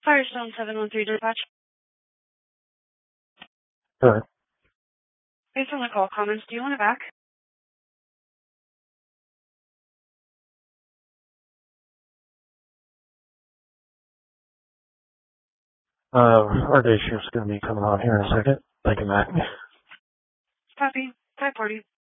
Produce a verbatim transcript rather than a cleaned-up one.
Firestone seven one three dispatch. Good. Based on the call comments, do you want it back? Uh, our day shift's gonna be coming on here in a second. Thank you, Mac. Copy. five forty.